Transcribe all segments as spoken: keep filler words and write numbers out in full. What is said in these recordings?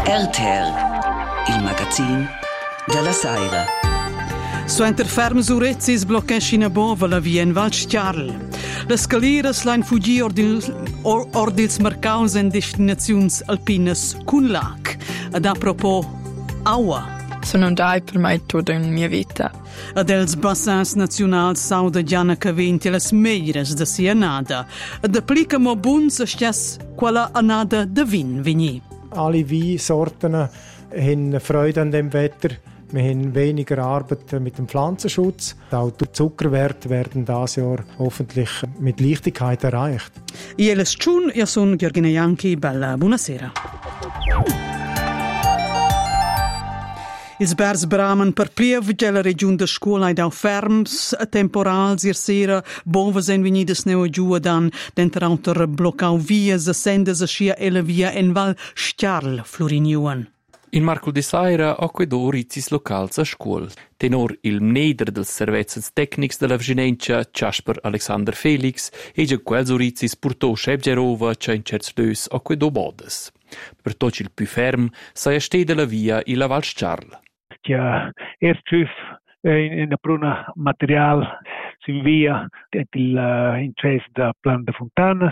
R T R, il magazin della Saira. Suenter ferms urezzis bloccescina bova la via in Val Stiarl. Le scaliras lain fuggi ordils, or, ordils marcaus en destinaziuns alpinas cun lac. Ad apropos, aua. Sono un dai per mai tutta in mia vita. Ad els bassins nacionals sau da Gianna Caventi las meires da sia nada. Ad applica mo buns a stias quella anada de vin vigni. Alle Weinsorten haben Freude an dem Wetter. Wir haben weniger Arbeit mit dem Pflanzenschutz. Auch die Zuckerwerte werden dieses Jahr hoffentlich mit Leichtigkeit erreicht. Ieles Tschun, io sono Georgina Janchi, bella buonasera. Ils bers bramen per pliev della regione de scuola ed au ferms temporals ier sera bonvas en venidas neo giù dan denter auter bloccau vias sendas a scia e la via en Val Stiarl Floriniuan. In Marco di Saira ho quei due rizis locals a scuol. Tenor il mneder dels servezzes tecnics della Vginencia, Casper Alexander Felix, e già quels rizis purtò Chef Gerova, c'è in certs lös ho quei due bodes. Per tot il più ferm, sai a ste della via il la Val Stiarl. Ja, erst schiff in, in a pruna material si invia il uh, inces da plan de Fontanas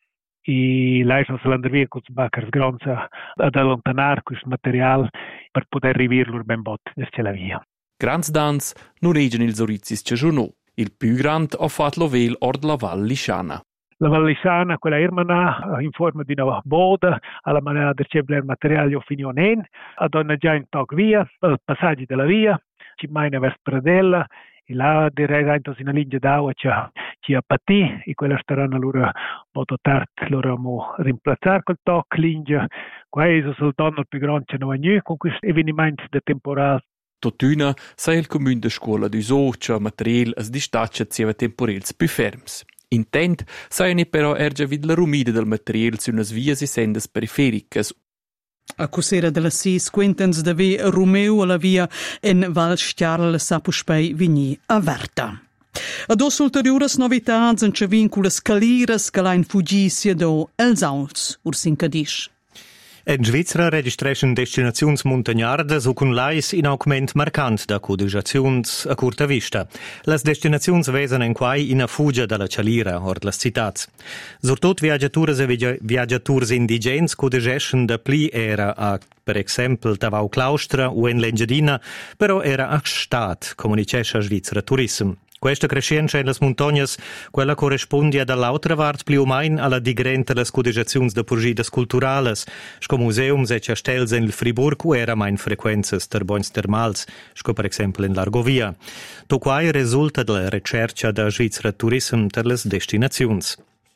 e lasciano l'andrevia con sbaccars gronza ad allontanar questo material per poter rivirlo ben bot nella la via. Grans dans non regen ils orizis cegiunò. Il più grand ha fatto vel ord la Val Lisciana. La Val Lisciana, quella ermana in forma di una boda, alla maniera del cebler materiale opinionen, ad una già in tog via, al passaggio della via, ci maina vers Pradella, e là direi reintos in una linea d'acqua ci a patì, e quella staranno loro molto tardi, loro mo rimplazzare quel tog linea, questo soltanto il più grande non è con questo avvenimento de temporale. Totuna sai il comune de scuola di Socia, material as distaccia zieva temporels più ferms. Intent sai però ergia vid la rumida del material su unas vias e sendas perifericas. A cosera della sis quintens de ve Romeo alla via en Val Stiarl sapuspei vigni a Verta. A dos ulteriores novitats en cevin cu las caliras che lain fugissia do els auls ursincadisch. En Svizzera registreschen destinaziuns montagnardas o cun lais in augment marcant da codigaziuns a curta vista. Las destinaziuns vesen en quai in a fugia dalla cialira or las citats. Surtot viaggiatures e viaggiatures indigens codigeschen da pli era a, per exempel, Tavau Claustra o en L'Engiadina, però era a stat, comunicesce Svizzera Tourism. Questa crescenza in las montagnas, quella corresponde dall'altra part più o meno alla digrenta las codigaziuns de purgidas culturales, sco museums e castells in Friburg o era main frequenzas ter bons termals, sco per exempel in Largovia. To quai resulta della ricerca da Svizzera Tourism ter las destinaziuns.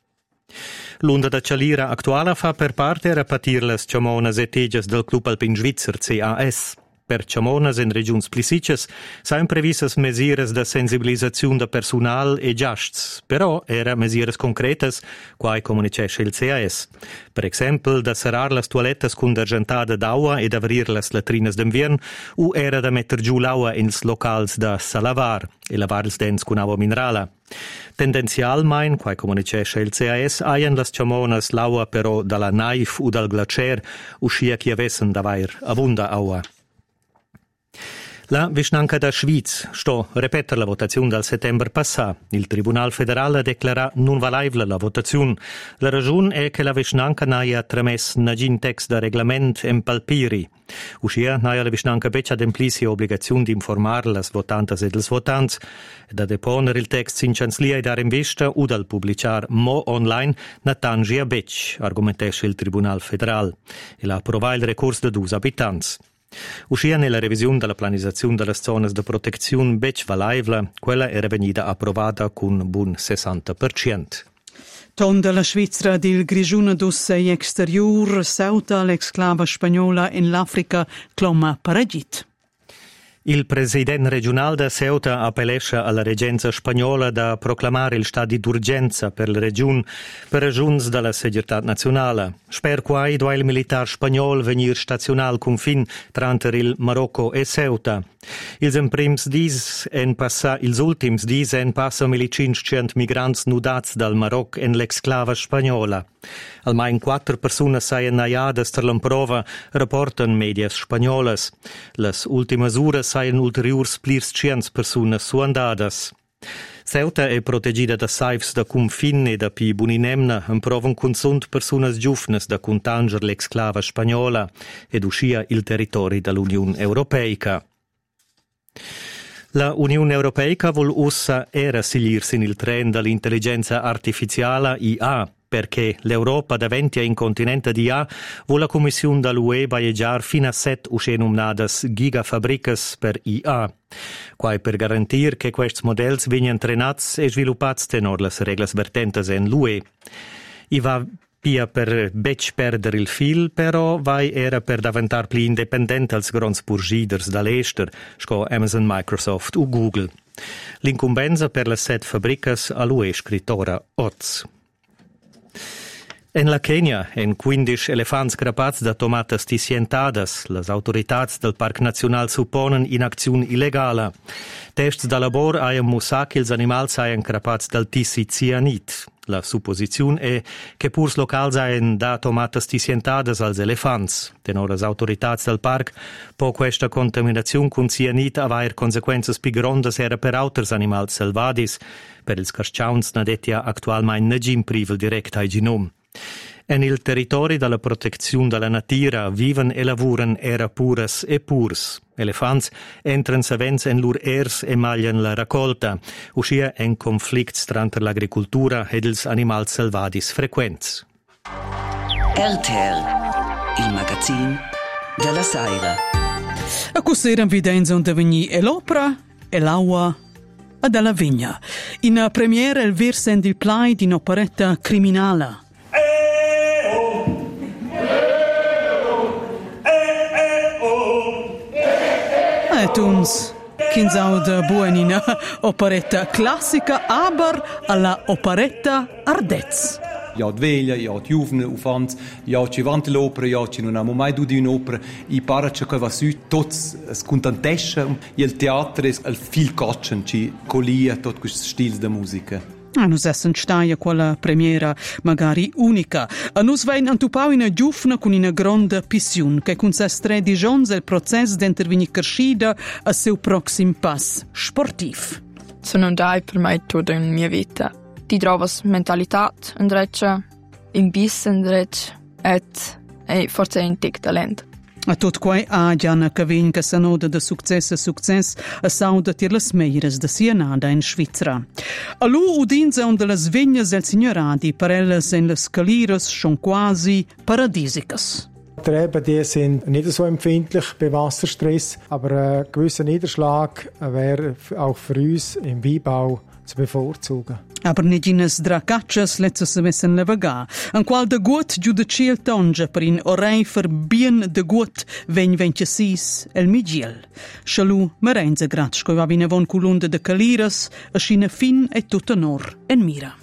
L'onda da cialira actuala fa per parte repatir las ciamonas e tegias del Club Alpin Svizzer C A S. Per ciamonas en regiuns plisicas sain previsas mesires de sensibilisaziun de personal e giasts, però era mesires concretas, quai comunicesce il C A S. Per exempel, de serrar las toiletas cun d'argentada d'aua e d'avrir las latrinas d'invern, o era de metter giù l'aua ins locals de salavar e lavar ils dents cun aua minerala. Tendenzialmein, quai comunicesce il C A S, haien las ciamonas l'aua però dalla naif o dal glacier, uscia chi avessen d'avair avunda aua. La Vischnanca da Schwyz sto repetter la votazione dal settembre passà. Il Tribunal Federale declara non valevole la votazione. La ragione è che la Vischnanca n'aia tramess nagin text da reglament en palpiri. Uscia n'aia la Vischnanca beccia ademplissi obbligazione di informare las votantas ed els votants, da deponer il text sin chanclia e dar in vista o dal publicar mo online na tangia becc, argumentesce il Tribunal Federal. E la approva il recurs de dus abitants. Uscia nella revisione della planizzazione delle zone di protezione bec valaivla, quella era venuta approvata con buon sessanta per cento. Ton della Svizzera del Grigiuna d'Ossei exterior, sauta l'exclava spagnola in l'Africa cloma paragit. Il president regional da Ceuta appellescha alla regenza spagnola da proclamare il stato d'urgenza per la regione per ragions dalla segurità nazionale. Sper quai do il militar spagnol venir stazionar al confin tra il Marocco e Ceuta. Ils emprims dis en passa, ils ultims dis en passa milicinschent migrants nudats dal Maroc en l'exclava spagnola. Almain quattro personas saien naiadas ter l'emprova, reportan medias spagnolas. Las ultimas uras saien ulteriors plirs cients personas suandadas. Ceuta è protegida da saifs da confin e da pi buninemna, emprovan consont personas giufnes da contanger l'exclava spagnola ed uscia il territori dall'Unione Europeica. La Unione Europeica vol ussa era siglirsi in il tren dall'intelligenza artificiale I A, perché l'Europa davanti a un continente di A vuole la Commissione dall'U E baiegiar fino a set uscenumnadas gigafabricas per I A. Quai per garantir che questi modelli vengano trenats e sviluppati tenor las reglas vertentes en l'U E. I va pia per bec perder il fil, però vai era per diventar pli independent als grons purgiders dall'ester, sco Amazon, Microsoft u Google. L'incumbenza per le set fabricas all'U E scrittora Oz. En la Kenya, en quindici elefants crapats da tomatas tisientadas, las autoritats del Parc Nacional supponen in acziun illegala. Tests da labor haien mussà che ils animals haien crapats dal tissi cianit. La supposizione è che purs locals haien da tomatas tisientadas als elefants. Tenor as autoritats del parc, po questa contaminazione con cianit avair consequences pi grondas era per auters animals selvadis, per ils carsciauns nadetia actualmein negin privel direct ai ginom. En il territori dalla protezione della natura viven e lavuran era puras e purs. Elefants entran savens en lur ers e maglian la raccolta, uscia en conflicts tra l'agricultura ed ils animals selvadis frequents. R T L, il magazin della Saira. A cos'era evidenza un vegni e l'opera e l'aua e dalla vigna. In premiera il versen di play di un'operetta criminale. Et uns, kins aud buenina operetta classica, aber alla operetta ardez. Ja, die veglia, ja, die Juvene, Ufans, ja, ci vante l'opera, ja, ci non amo mai du di un'opera. I parace che va su, tots es contentesce, e il teatro es al fil coccian, ci colia tot questi stili di musica. A nus essen staia quella premiera magari unica. A nus vein antupau ina giufna con una grande pission che con ses tredici ons il process d'intervenir crescida a seu proxim pass sportiv. Sono un dai per me tutta in mia vita. Ti trovas mentalitat in dreccia, in bis in dreccia, et e forse in tic talent. A tot quai agian che vegn che s'anoda da success a success a sauda tir las meires da sianada in Svizzera. A lu udinza on de las vignas del signoradi per elles en las caliras schon quasi paradisicas. Die Reben die sind nicht so empfindlich bei Wasserstress, aber ein gewisser Niederschlag wäre auch für uns im Weinbau zu bevorzugen. Aber nicht in es dracaccias letztes se messen levagar, an qual de gut giudici il tonge per in orei fer bien de gut ven ventisis el migiel. Schalu merenze gratsch co va vine von culunde de caliras, a scina fin e tutta nor en mira.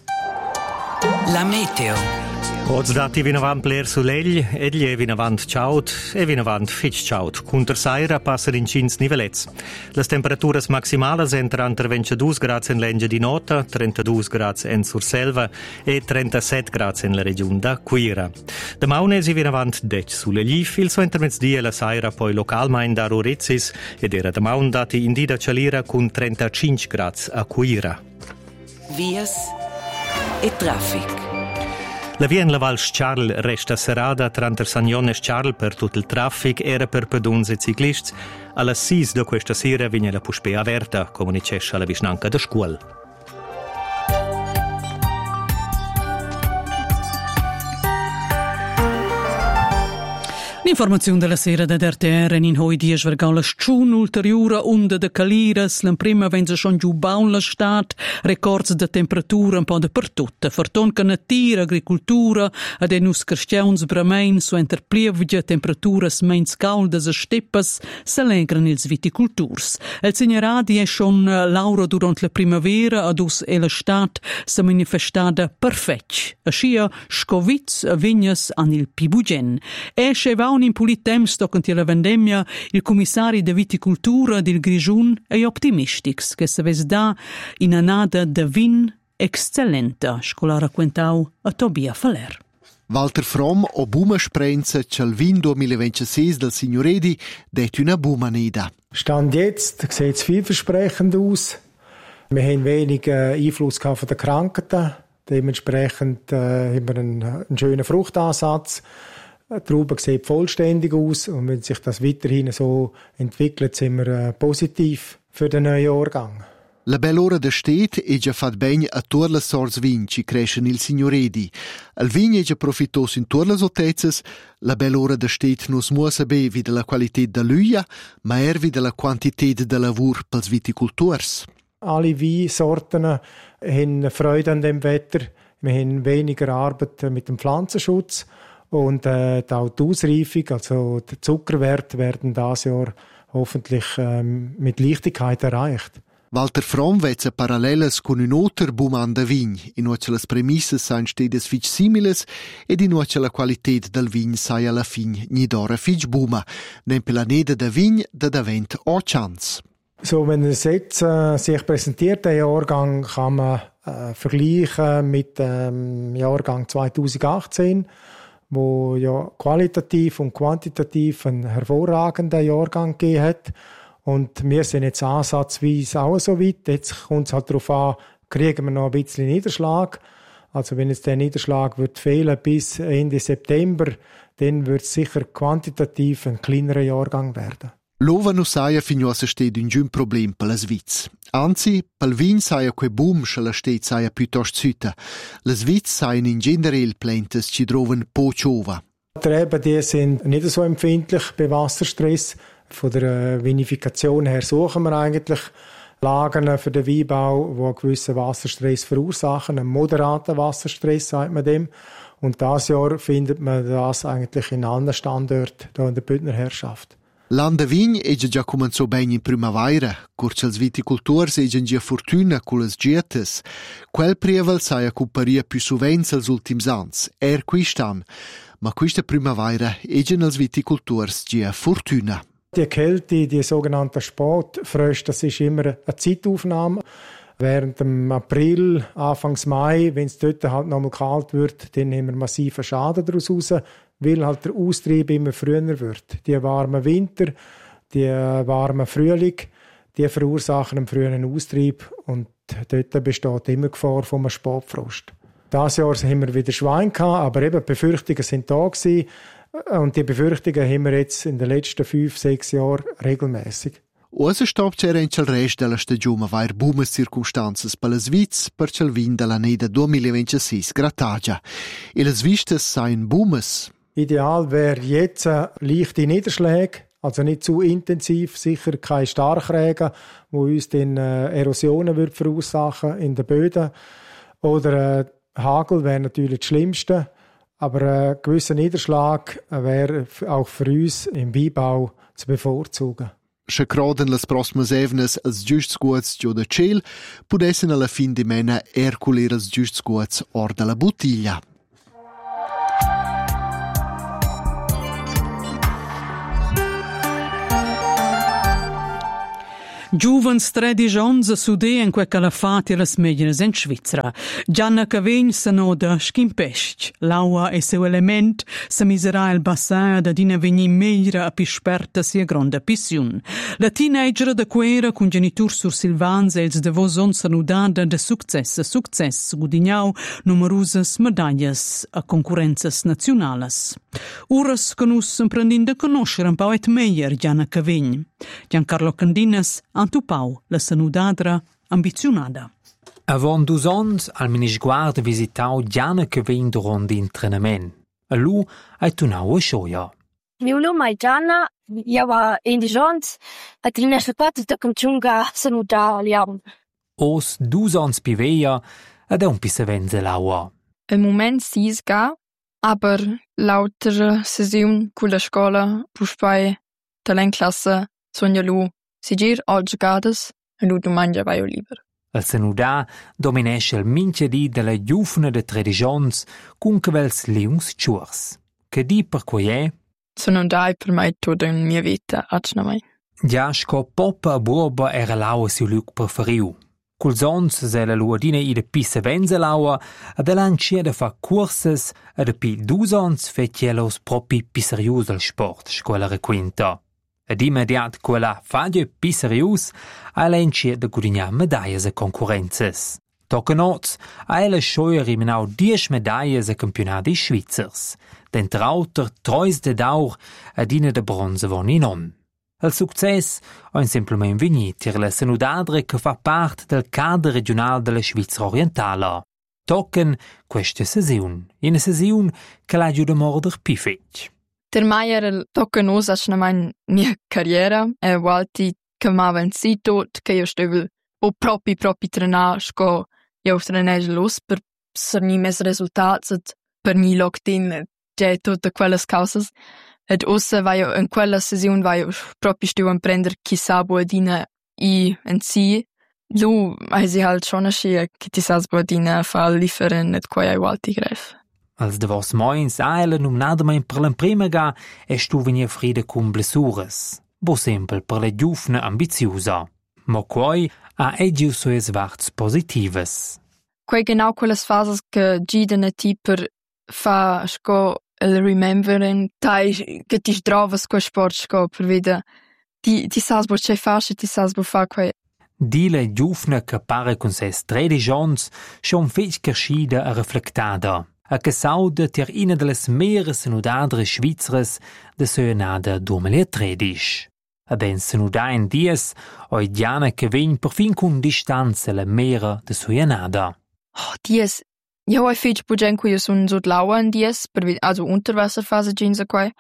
La meteo. Oz dati vinavant pler sulegl, ed glie vinavant ciaut e vinavant fitch ciaut. Cunter saira passer in cins nivelets. Las temperaturas maximales entran tra ventidue grads en l'engia di nota, trentadue grads en Surselva e trentasette grads en la regione da Quira. Da maunesi vinavant dec sulegl, il so intermezdia la saira poi localmain da Rurizzis ed era da maun dati in dida cialira cun trentacinque grads a Quira. Vias e traffic. La via in la Val Scharl resta serrada tra Sagnon e Scharl per tutto il traffic era per peduns e ciclists. Alla sei di questa sera viene la puspea aperta, comunicesce alla vicinanza da scuola. L'informazione della sera da R T R in hoi dies vergau la sciun ulteriura onda de caliras, l'emprima venza schon giù baun la stat, records de temperatura un po' de per tutta, farton che natura, agricultura, ad enus cristiauns bramein, su enter plievgia temperaturas meins caldas e steppas, s'allegran ils viticulturs. El segneradi è schon laura durant la primavera, ad us e la stat sa manifestada perfetch. Aschia scovitz a vignas an il Pibugen. E sceva un impulit temps tocant la vendemmia, il commissari de viticultura del Grigiun è optimistics che se ves da in anada de vin eccellenta, scola racquentau a Tobia Faler. Walter Fromm o buma sprenza che il vin duemilaventisei del Signoredi det una buma nida. Stand jetzt sieht es vielversprechend aus. Wir haben wenig äh, Einfluss von den Krankheiten. Dementsprechend äh, haben wir einen, einen schönen Fruchtansatz. Die Traube sieht vollständig aus und wenn sich das weiterhin so entwickelt, sind wir äh, positiv für den neuen Jahrgang. La bell'ora de stet è già fat ben a tuor las sorts vin ci crescen il Signoredi. Il vin è già profittos in tuor las otezzes, la bell'ora de stet nus muosa be vid la qualität da l'uia, ma er vid la quantität de lavur pels viticultors. Alle Weinsorten haben Freude an dem Wetter. Wir haben weniger Arbeit mit dem Pflanzenschutz und äh, auch die Ausreifung, also der Zuckerwert, werden dieses Jahr hoffentlich ähm, mit Leichtigkeit erreicht. Walter Fromm vezza parallelas con un oter buman da vign, in uoce las premisses sain stedes fich similes ed in uoce la qualität del vign sai alla fin nidora fich buma, nempe la neda da vign da davent o chance. So, wenn es jetzt äh, sich präsentiert, der Jahrgang, kann man äh, vergleichen mit dem Jahrgang zweitausendachtzehn, wo ja qualitativ und quantitativ einen hervorragenden Jahrgang gegeben hat. Und wir sind jetzt ansatzweise auch so weit. Jetzt kommt es halt darauf an, kriegen wir noch ein bisschen Niederschlag. Also wenn jetzt der Niederschlag wird fehlen bis Ende September, dann wird es sicher quantitativ ein kleinerer Jahrgang werden. L'ova non saia finio se steht un giun problem per la Svizz. Anzi, pel vin saia que boom che la steht saia piuttosto züta. La Svizz saien in generell plantes ci droven po ciova. Die Reben, die sind nicht so empfindlich bei Wasserstress. Von der Vinifikation her suchen wir eigentlich Lagen für den Weinbau, die einen gewissen Wasserstress verursachen, einen moderaten Wasserstress, sagt man dem. Und dieses Jahr findet man das eigentlich in anderen Standorten hier in der Bündner Herrschaft. L'an de vign è già comenzato bene in primavera, curce els viticultors è già fortuna con le gietes. Quel prievel sai accumparia più sovens als ultims ans, er quistan, ma questa primavera è già els viticultors già fortuna. Die Kälte, die sogenannte Spätfröste, das ist immer eine Zeitaufnahme. Während dem April, Anfangs Mai, wenn es dort halt nochmal kalt wird, dann nehmen wir massiven Schaden daraus raus, weil halt der Austrieb immer früher wird. Die warmen Winter, die warmen Frühling, die verursachen einen frühen Austrieb und dort besteht immer Gefahr von einem Spätfrost. Dieses Jahr haben wir wieder Schwein gehabt, aber eben die Befürchtungen sind da gewesen. Und die Befürchtungen haben wir jetzt in den letzten fünf, sechs Jahren regelmäßig. Ora stop c'era in il resto della stagione va er bume circostanze per la Svizz per il vin della neda duemilaventisei grattagia. E le vistas seien bumes. Ideal wäre jetzt leichte Niederschläge, also nicht zu intensiv, sicher keine Starkregen, wo uns dann äh, Erosionen wird verursachen in den Böden. Oder äh, Hagel wäre natürlich das Schlimmste. Aber ein gewisser Niederschlag wäre auch für uns im Weinbau zu bevorzugen. Se croden las proximas evnes als giusts guats giù da ciel, pudessen alla fin di mena erculer als giusts guats or dalla bottiglia. Giuvens tredici onze sudè in quei calafati las meglieres in Svizzera. Gianna Cavegn se noda schimpesc. L'aua e seu element se miserà il bassin da dina vegni meglio a pisperta sia grande pission. La teenager da quera con genitur sur Silvans e els de voson se nudada de success a success gudignau numerosas medaglias a concorrenzas nazionales. Uras che nus imprendin conoscere un po' et meglier Gianna Cavegn. Giancarlo Candinas antupau la sanudadra ambizionada. Avon dus ans al Minisguard visitau Gianna Cavegn durant d'intrenament. A lu hai tunau a scioia. Mio nome è Gianna, io ho undici anni e il nostro padre da Canciunga sono da Liam. Os dus ans piveia ed è un pissevenze l'aua. Al moment sis ga, aber lauter sesiun con la scuola, puspai, talentklasse, sogna lu, si gir oggi gades e lu domanda vai o liber. Al senudà dominesce il minchedì della giufna de traditions cun quels liungs ciurs. Che di per cui è? Sono dai per mai tutta in mia vita, acna mai. Già sco poppa a burba era l'aua si luc preferiu. Cul sons se la luadina i de pisse venze l'aua ed l'ancia de fa curses ed de pi du sons fetielos propi pi serius al sport, scuola requinta. Ed immediat quella fagie pi serius a l'ancia de gudignar medaglie e concorrenzes. Tocanots a ella schoia rimenau dies medaglie e campionati svizzers. D'entre auter trois de daur ed ina de bronze von in on. Il success ha semplicemente venuto per la senudadre che fa parte del cadre regionale della Svizzera orientale. Tocken questa sesione, in una sesione che l'ha giù da morder più fetch. Der Meier tocken us a mein mia carriera e walti che m'ava insito che io stevel o propi propi trenar sco io trenej los per serni mes resultats per ni lockdown e tutte quelle causas. Ed ossa vai in quella sesione vai proprio stu a prender chissà boadina i en si. Lu hai si halt schon a schia che ti sas boadina fa lieferen et quai ai walti gref. Als de vos moins a ela numnada mein per l'imprima ga e stu venia fride cum blessures. Bo sempre per la giufna ambiziosa. Mo quai a egiu sues varts positives. Quai genau quelles fases che gidene ti per fa sco il remembering tai che ti trovas quel sport sco per veda ti ti sas bo che fasce ti sas bo fa quei dile giufna che pare con ses tredici ans schon fetch crescida a reflectada a che sauda ter ina delles meere senudadre svizzeres de senada duemilatredici. Ad en senuda in dies oi diana che vegn per fin con distanza la meere de senada. Oh, dies ja, ich fetch bugen qui sun so laua in dies, per also Unterwasserphase ginsa quai.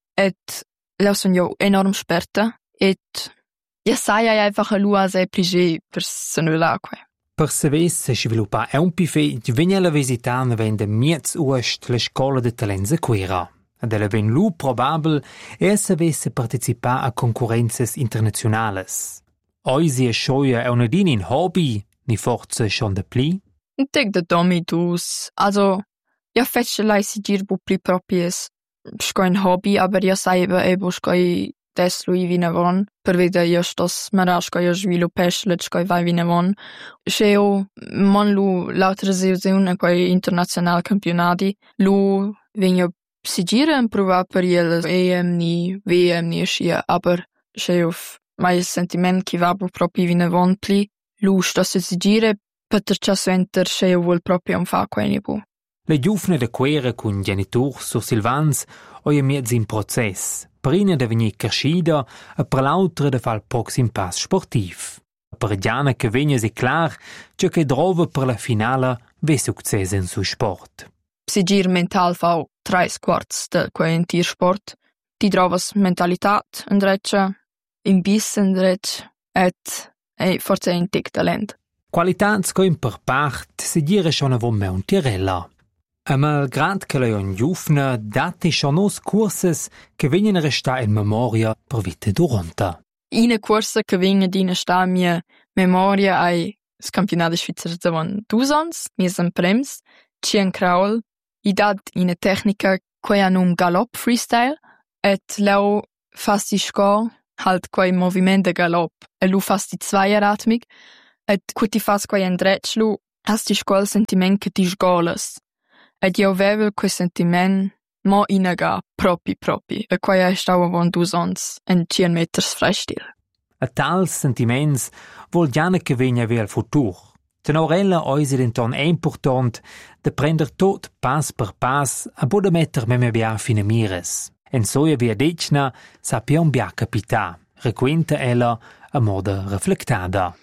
Et la sun jo enorm sperta et ja sai ai einfach a lua sei plige per senula quai. Per se vesse sviluppa è un pife vegna la visitana vende miez uest la scola de talenza quera. Ad ella ven lu probabel e se vesse partecipa a concorrenzes internazionales. Oisi e schoia è una din in hobby, ni forse schon de pli? Teg de domi dus. Also, ja fetch lei si dir bu pli propies sco ein hobby, aber ja saiba ebo sco i des lui vina von, per veda ja stos mara sco ja svilupeslet sco i vai vina von. Sceo, mon lu lauter sesiune quai international campionati, lu vegna si gira in prova per il E M ni, V M ni scia, aber sceo, mai sentiment ki va bu propi vina von pli, lu stos si gira Peter Ciasventer sceo vuol proprio un fa queni bu. Le giufne de quera cun genitur sur Silvans oi miez in process, prina de venir crescida e per l'autre de fal proxim pass sportiv. Per Giana che vegna si clar, ciò che drova per la finale ve success in su sport. Si gir mental fa tres quarts de quei entir sport, ti drovas mentalitat in dreccia, in bis in dreccia, et e forse in tic talent. Qualitats co in per part si dire schon a vom un tirella. A malgrad che la on giufna dati schon os curses che venien resta in memoria per vite duranta. Ina cursa che venga dina sta mia memoria ai campionati svizzeri davon dusans, miesen prems, cien kraul, i dat ina tecnica quei an un galopp freestyle, et leu fasti sco halt quei moviment de galopp, e lu fasti zweieratmig, et cuti fas quei en dreclu, hast di sco il sentiment che ti sgolas. Et io vevel quei sentiment mo inaga propi propi, e quei è stau avon dusans en cien meters freistil. A tals sentiments vol giana che vegna ver il futur. Tenorella oisi denton è important de prender tot pas per pas a boda metter meme bia fine mires. En soia via decna sa pion bia capita, requenta ella a moda reflectada.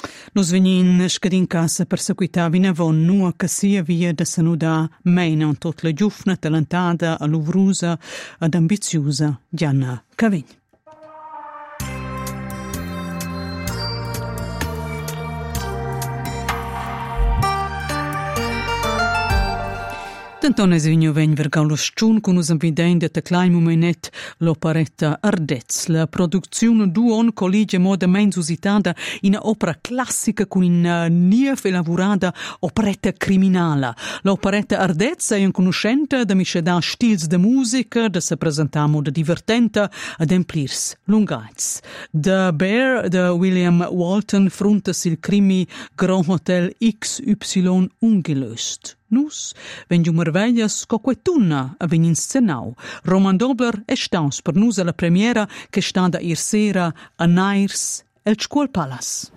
Nos venin scadin casa perseguita vinavon nua che sia via da sanuda meina in tot la giufna, talentada, aluvrusa ed ambiziosa Gianna Cavign. Tanton es vigno vegn vergau lo stun con us invident de klein momenet l'operetta Ardez, la produzione duon collige moda mens usitada in opera classica con in nief elaborada operetta criminala. L'operetta Ardez è un conoscente da miscedà stils de musica, da se presentà moda divertenta ad emplirs lungaiz. The Bear de William Walton frontes il crimi Grand Hotel X Y ungelöst. Nus vengiu merveglias co quetunna a venin scenau. Roman Dobler è staus per nus alla premiera che sta da ir sera a Nairs el Scuol Palace.